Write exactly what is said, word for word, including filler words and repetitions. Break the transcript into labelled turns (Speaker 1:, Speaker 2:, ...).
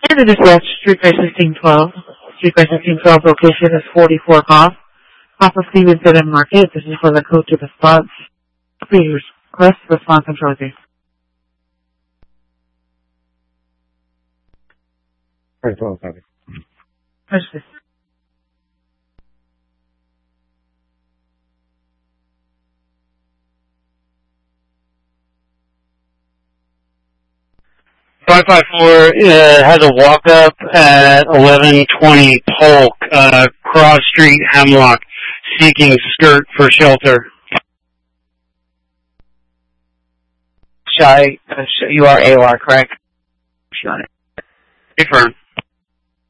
Speaker 1: And the dispatch, Street by sixteen twelve. Street by sixteen twelve location is forty-four Goff. Off of Stevenson and Market. This is for the code to the spot. Please request response and trophy.
Speaker 2: First of all, copy.
Speaker 1: Understood.
Speaker 3: five five four uh, has a walk-up at eleven twenty Polk, uh, Cross Street, Hemlock, seeking skirt for shelter.
Speaker 4: Shy, uh, you are A O R, correct?
Speaker 3: Confirm.